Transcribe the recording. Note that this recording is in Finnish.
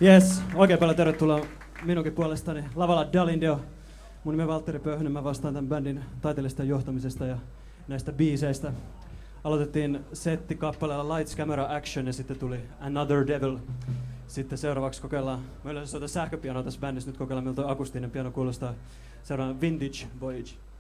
Yes, oikein paljon tervetuloa minunkin puolestani. Lavalla Dalindeo. Mun nimi on Valtteri Pöyhönen, mä vastaan tämän bändin taiteellisesta johtamisesta ja näistä biiseistä. Aloitettiin setti kappaleella Lights, Camera, Action ja sitten tuli Another Devil. Sitten seuraavaksi kokeillaan, mä yleensä soitan sähköpianoa tässä bändissä, nyt kokeillaan miltä akustinen piano kuulostaa. Seuraavana Vintage Voyage.